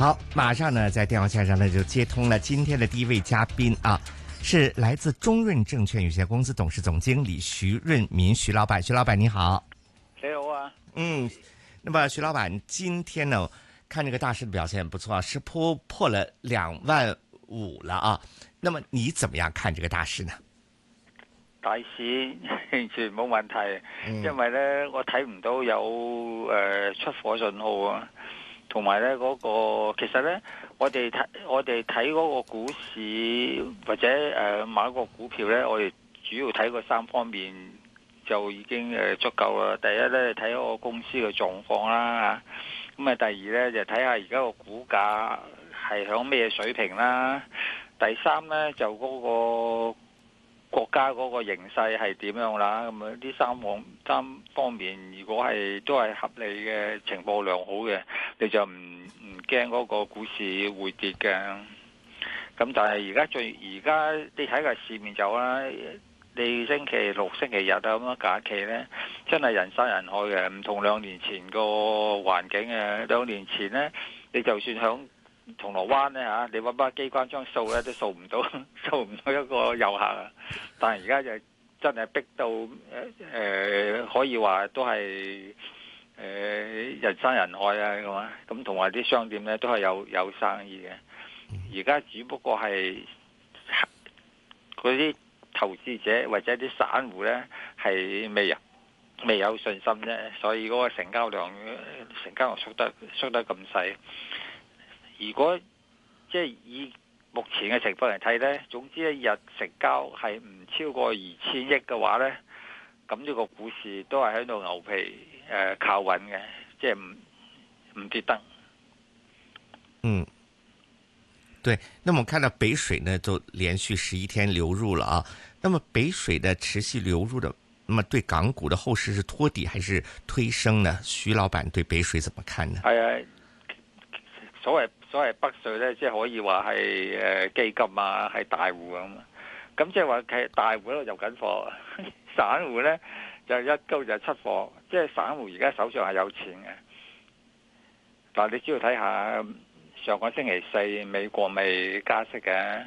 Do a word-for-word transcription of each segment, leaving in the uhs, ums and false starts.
好，马上呢，在电话线上呢就接通了今天的第一位嘉宾啊，是来自中润证券有限公司董事总经理徐润民，徐老板，徐老板你好。 你好啊。 嗯，那么徐老板今天呢，看这个大市的表现不错，是破破了两万五了啊。那麼你怎麼樣看這個大市呢？ 大市完全冇問題， 嗯、 因為咧我睇唔到有誒、呃、出貨信號啊，同埋咧嗰個其實咧我哋睇我哋睇嗰個股市或者誒、呃、買個股票咧，我哋主要睇個三方面就已經誒足夠啦。第一咧睇嗰個公司嘅狀況啦，咁啊第二咧就睇下而家個股價係響咩水平啦。第三呢，就嗰個國家嗰個形勢係點樣啦？咁啊，呢三方三方面，如果係都係合理嘅情況良好嘅，你就唔唔驚嗰個股市會跌嘅。咁但係而家最而家你睇個市面就啦，你星期六、星期日啊咁樣假期呢，真係人山人海嘅，唔同兩年前個環境嘅。兩年前呢，你就算響銅鑼灣咧嚇，你揾把機關槍掃咧都掃唔到，掃唔到一個遊客啊！但係而家就真係逼到誒、呃，可以話都係誒、呃、人山人海啊咁啊！咁同埋啲商店咧都係有有生意嘅。而家只不過係嗰啲投資者或者啲散戶咧係未有未有信心啫，所以嗰個成交量成交量縮得縮得咁細。如果即係以目前嘅情況嚟睇呢，總之一日成交係唔超過二千億嘅話呢，咁呢個股市都係喺度牛皮誒、呃、靠穩嘅，即係唔唔跌得。 嗯，對。那麼我看到北水呢，就連續十一天流入了啊。那麼北水的持續流入的，那麼對港股的後市是托底還是推升呢？徐老闆對北水怎麼看呢？ 係啊，所謂。所謂北水咧，即係可以話係誒基金啊，係大戶咁。咁即係話係大戶喺度入緊貨，散戶咧就一高就出貨。即係散戶而家手上係有錢嘅。但係你只要睇下上個星期四美國未加息嘅，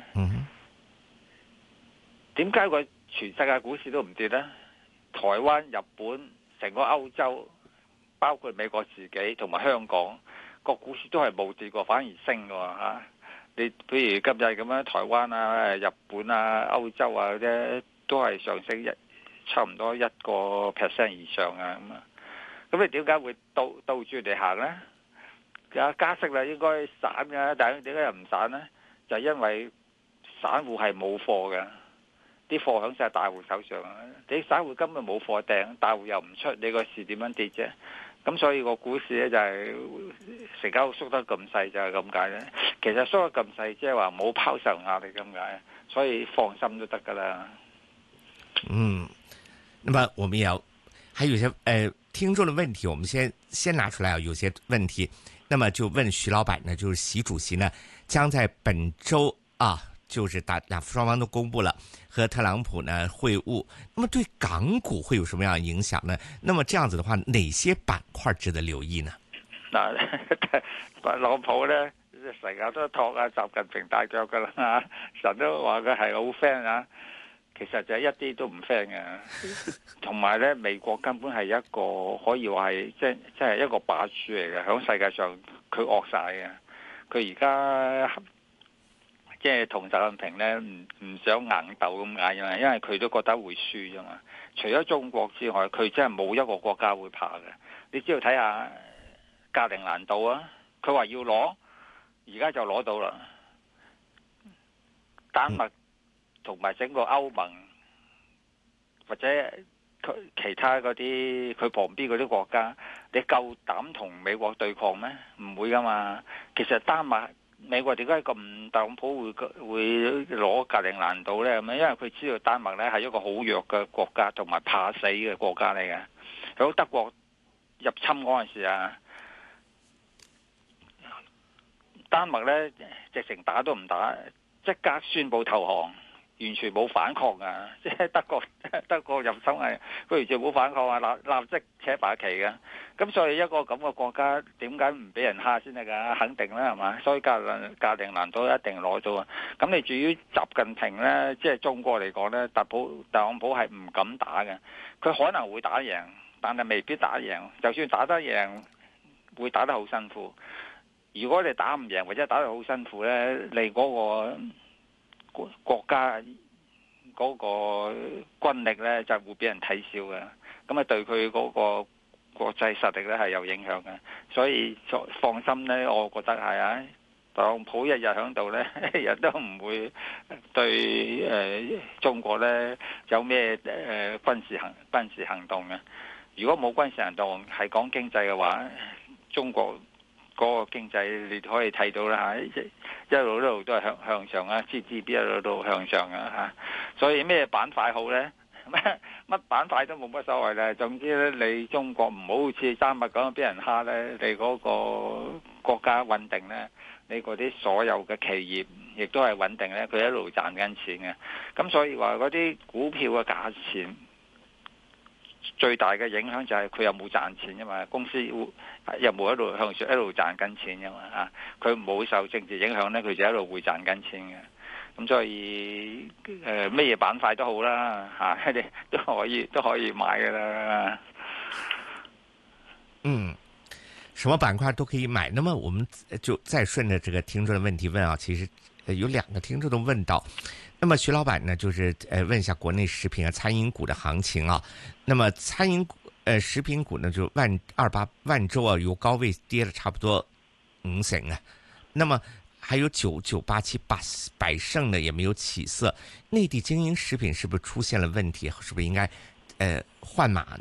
點解個全世界股市都唔跌呢？台灣、日本、成個歐洲，包括美國自己同埋香港，個股市都係冇跌過，反而升嘅嚇。你譬如今日咁樣，台灣啊、日本啊、歐洲啊嗰啲都係上升一差唔多一個 percent 以上啊咁啊。咁你點解會倒倒轉嚟行呢？啊加息啦，應該散嘅，但係點解又唔散呢？就係因為散戶係冇貨嘅，啲貨響晒大戶手上啊。你散戶根本冇貨掟，大戶又唔出，你個市點樣跌啫？咁所以個股市咧就係成交縮得咁細，就係咁解咧。其實縮得咁細，即係話冇拋售壓力咁解，所以放心都得噶啦。 嗯，那麼我們也要，還有些呃聽眾的問題，我們先先拿出來啊，有些問題，那麼就問徐老闆呢，就是習主席呢將在本週啊，就是打兩雙方都公布了和特朗普呢會晤，那麼對港股會有什麼樣的影響呢？那麼這樣子的話，哪些板塊值得留意呢？ 嗱，特朗普呢成日都托啊習近平大腳噶啦，成日都話佢係好 friend 啊，其實就一啲都唔 friend 嘅。同埋呢，美國根本係一個可以話係即即係一個霸主嚟嘅，喺世界上佢惡晒嘅，佢而家。即係同習近平咧，唔唔想硬鬥咁解啊，因為佢都覺得會輸啫嘛。除咗中國之外，佢真係冇一個國家會怕嘅。你只要睇下格陵蘭島啊，佢話要攞，而家就攞到啦。丹麥同埋整個歐盟或者佢其他嗰啲佢旁邊嗰啲國家，你夠膽同美國對抗咩？唔會噶嘛。其實丹麥。美國點解咁特朗普會會攞格陵蘭島呢？咁因為佢知道丹麥呢係一個好弱嘅國家，同埋怕死嘅國家嚟嘅。喺德國入侵嗰陣時啊，丹麥呢直情打都唔打，即刻宣布投降。 完全冇反抗啊！即係德國德國入侵係佢完全冇反抗啊，立立即扯白旗嘅。咁所以一個咁嘅國家點解唔俾人蝦先得㗎？肯定啦，係嘛？所以格林格陵蘭都一定攞到啊！咁你至於習近平呢，即係中國嚟講呢，特普特朗普係唔敢打嘅，佢可能會打贏，但係未必打贏。就算打得贏，會打得好辛苦。如果你打唔贏或者打得好辛苦呢，你嗰個國家嗰個軍力呢，就會俾人睇笑嘅，咁啊對佢嗰個國際實力呢係有影響嘅，所以放心呢，我覺得係啊，特朗普一日喺度呢，一日都唔會對誒、呃、中國呢有咩誒、呃、軍事行軍事行動嘅。如果冇軍事行動，係講經濟嘅話，中國嗰個經濟你可以睇到啦嚇，一路一路都係向向上啊，G D P 一路都向上啊嚇，所以咩板塊好呢？乜板塊都冇乜所謂咧。總之咧，你中國唔好好似丹麥咁俾人蝦咧，你嗰個國家穩定咧，你嗰啲所有嘅企業亦都係穩定咧，佢一路賺緊錢嘅。咁所以話嗰啲股票嘅價錢，最大嘅影響就係佢有冇賺錢啫嘛，公司有冇一路向上一路賺緊錢啫嘛啊，佢冇受政治影響咧，佢就一路會賺緊錢嘅。咁所以誒咩嘢板塊都好啦嚇，你都可以都可以買噶啦。 嗯，什麼板塊都可以買。那麼我們就再順着這個聽眾的問題問啊，其實有兩個聽眾都問到。那麼徐老闆呢，就是呃問一下國內食品啊、餐飲股的行情啊。那麼餐飲股、呃食品股呢，就萬二八萬洲啊，由高位跌了差不多五成啊。那麼還有九九八七百百勝呢，也沒有起色。內地經營食品是不是出現了問題？是不是應該呃換碼